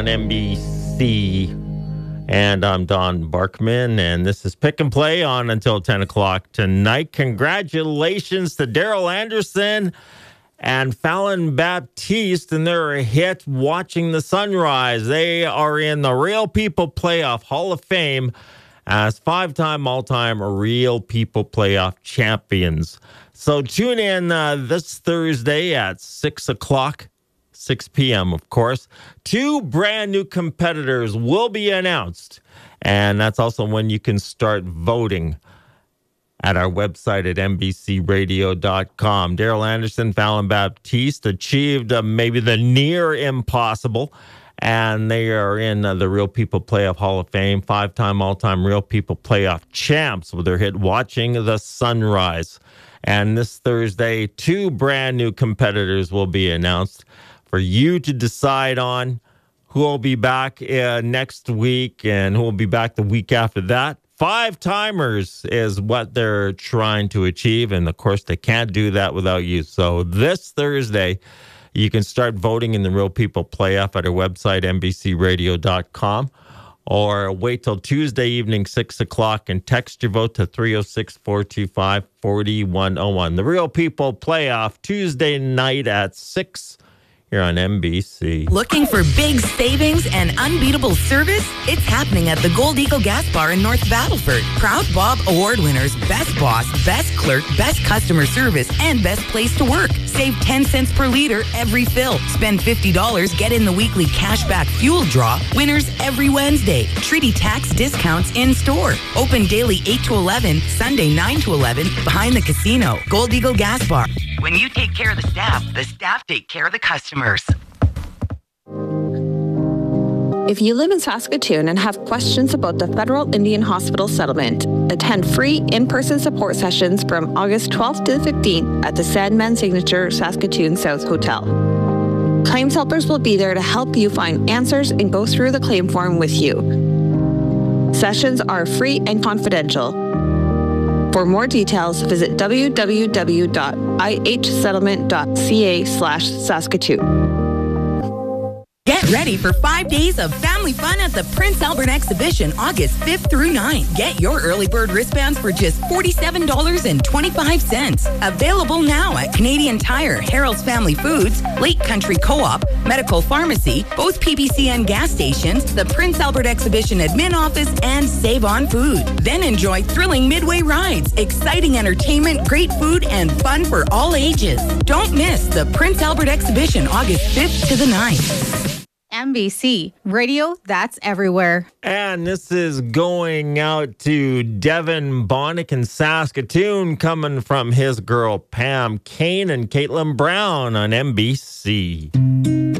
on NBC. And I'm Don Barkman, and this is Pick and Play on until 10 o'clock tonight. Congratulations to Daryl Anderson and Fallon Baptiste and their hit, Watching the Sunrise. They are in the Real People Playoff Hall of Fame as five-time all-time Real People Playoff champions. So tune in this Thursday at 6 o'clock, 6 p.m., of course. Two brand new competitors will be announced, and that's also when you can start voting at our website at NBCRadio.com. Daryl Anderson, Fallon Baptiste achieved maybe the near impossible, and they are in the Real People Playoff Hall of Fame, five-time all-time Real People Playoff champs with their hit Watching the Sunrise. And this Thursday, two brand new competitors will be announced for you to decide on who will be back next week and who will be back the week after that. Five-timers is what they're trying to achieve, and of course, they can't do that without you. So this Thursday, you can start voting in the Real People Playoff at our website, NBCRadio.com, or wait till Tuesday evening, 6 o'clock, and text your vote to 306-425-4101. The Real People Playoff, Tuesday night at 6 here on NBC. Looking for big savings and unbeatable service? It's happening at the Gold Eagle Gas Bar in North Battleford. Proud Bob Award winners, Best Boss, Best Clerk, Best Customer Service, and Best Place to Work. Save 10 cents per liter every fill. Spend $50, get in the weekly cashback fuel draw. Winners every Wednesday. Treaty tax discounts in store. Open daily 8 to 11, Sunday 9 to 11, behind the casino. Gold Eagle Gas Bar. When you take care of the staff take care of the customers. If you live in Saskatoon and have questions about the Federal Indian Hospital settlement, attend free in-person support sessions from August 12th to the 15th at the Sandman Signature Saskatoon South Hotel. Claims helpers will be there to help you find answers and go through the claim form with you. Sessions are free and confidential. For more details, visit www.ihsettlement.ca/Saskatoon. Get ready for 5 days of family fun at the Prince Albert Exhibition, August 5th through 9th. Get your early bird wristbands for just $47.25. Available now at Canadian Tire, Harold's Family Foods, Lake Country Co-op, Medical Pharmacy, both PBCN gas stations, the Prince Albert Exhibition admin office, and Save on Food. Then enjoy thrilling midway rides, exciting entertainment, great food, and fun for all ages. Don't miss the Prince Albert Exhibition, August 5th to the 9th. NBC Radio, that's everywhere. And this is going out to Devin Bonnick in Saskatoon, coming from his girl Pam Kane and Caitlin Brown on NBC.